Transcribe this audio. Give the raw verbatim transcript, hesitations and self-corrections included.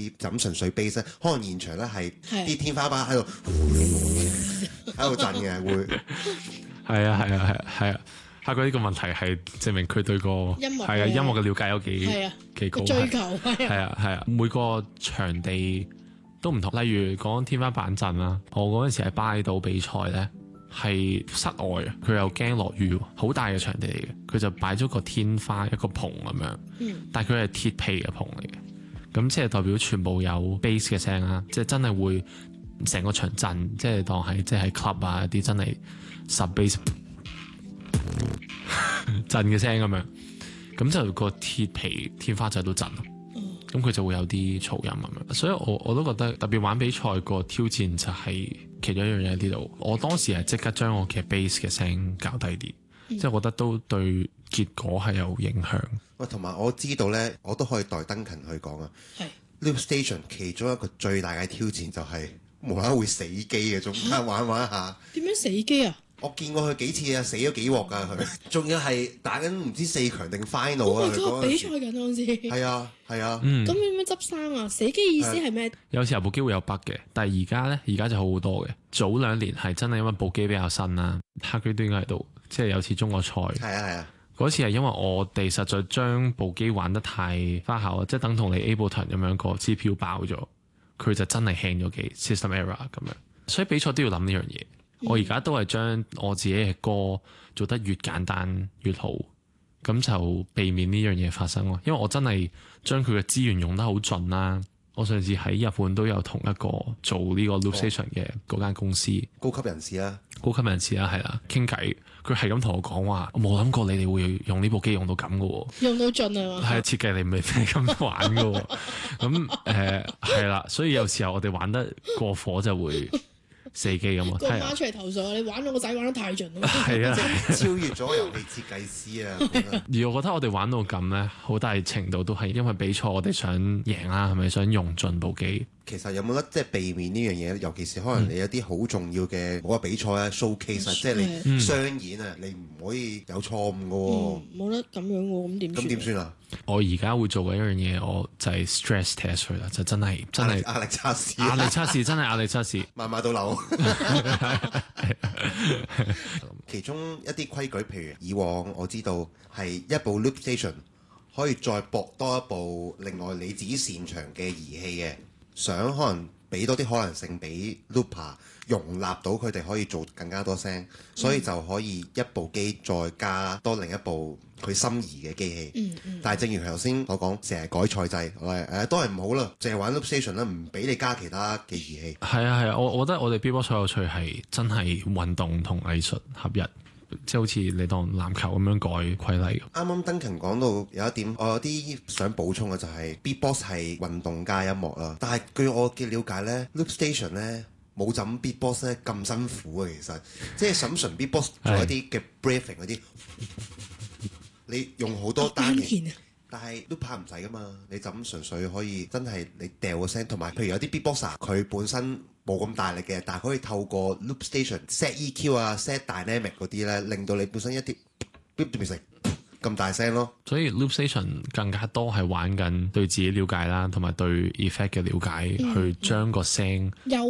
你就咁純粹 bass 咧，可能現場咧係啲天花板喺度喺度震嘅會。 係啊係啊係啊係啊，下個呢個問題係證明佢對個音樂係啊音樂嘅了解有幾係啊幾高， 追求係啊係啊，每個場地都唔同。例如講天花板陣啦，我嗰陣時喺巴厘島比賽咧，係室外啊，佢又驚落雨，好大嘅場地嚟嘅，佢就擺咗個天花一個棚咁樣， 嗯、 但係佢係鐵皮嘅棚嚟嘅，咁即係代表全部有 bass 嘅聲啦，即係真係會成個場震，即係當係即係喺 club 啊啲真係十 bass 震嘅聲咁樣，咁就個鐵皮天花仔都震咯，咁佢就會有啲噪音咁樣，所以我我都覺得特別玩比賽個挑戰就係其中一樣嘢喺呢度。我當時係即刻將我嘅 bass 嘅聲較低啲，嗯、即係我覺得都對結果係有影響。 喂，同埋我知道咧，我都可以代登勤去講啊。 係 Loop Station 其中一個最大嘅挑戰就係無啦啦會死機嘅，中間玩玩下。 點樣死機啊？ 我見過佢幾次啊，死咗幾鑊㗎佢，仲要係打緊唔知四強定 final 啊！佢嗰陣時比賽緊嗰陣時。 係啊係啊。 咁點樣執生啊？死機意思係咩？ 有時候部機會有 bug 嘅，但係而家咧，而家就好好多嘅。早兩年係真係因為部機比較新啦，黑機都應該喺度，即係有次中國賽。 係啊係啊。 嗰次係因為我哋實在將部機玩得太花巧，即係等同你 Ableton 咁樣個 G P U 爆咗，佢就真係 hang 咗機 system error 咁樣。所以比賽都要諗呢樣嘢。我而家都係將我自己嘅歌做得越簡單越好，咁就避免呢樣嘢發生咯。因為我真係將佢嘅資源用得好盡啦。我上次喺日本都有同一個做呢個 Loop Station 嘅嗰間公司， 高級人士啦， 高級人士啦，係啦，傾偈，佢係咁同我講話，我冇諗過你哋會用呢部機用到咁嘅喎， 用到盡啊嘛， 係設計你唔係咁玩嘅喎，咁誒係啦，所以有時候我哋玩得過火就會死機咁啊！ 個媽出嚟投訴，你玩到個仔玩得太盡啦！ 係啊， 超越咗遊戲設計師啊！ 而我覺得我哋玩到咁咧，好大程度都係因為比賽，我哋想贏啦，係咪想用盡部機？ 其實有冇得即係避免呢樣嘢？尤其是可能你有啲好重要嘅嗰個比賽啊、showcase 啊，即係你商演啊，你唔可以有錯誤嘅喎。 冇得咁樣喎，咁點算？ 咁點算啊？ 我而家會做嘅一樣嘢，我就係 stress test 佢啦，就真係真係壓力測試， 壓力測試真係壓力測試， 買買到樓。其中一啲規矩，譬如以往我知道係一部 Loop Station 可以再駁多一部另外你自己擅長嘅儀器嘅。想可能俾多啲可能性俾 Looper 容納到佢哋可以做更加多聲，所以就可以一部機再加多另一部佢心儀嘅機器。嗯嗯、但係正如頭先我講，成日改賽制，我係誒都係唔好啦，淨係玩 Loop Station 啦，唔俾你加其他嘅儀器。 係啊係啊，我我覺得我哋 Beatbox 所有趣係真係運動同藝術合一。即係好似你當籃球咁樣改規例。 啱啱登勤講到有一點，我有啲想補充嘅就係 Beatbox 係運動加音樂啦。但係據我嘅了解咧 ，Loop Station 咧冇就咁 Beatbox 咧咁辛苦啊。其實即係審純 Beatbox 做一啲嘅 breathing 嗰啲，你用好多單嘅。但係 Looper 唔使噶嘛，你就咁純粹可以真係你掉個聲，同埋譬如有啲 Beatboxer 佢本身冇咁大力嘅，但係可以透過 Loop Station set E Q 啊 set dynamic 嗰啲咧，令到你本身一啲 beat 變成咁大聲咯。 所以 Loop Station 更加多係玩緊對自己了解啦，同埋對 effect 嘅了解，嗯、去將個聲。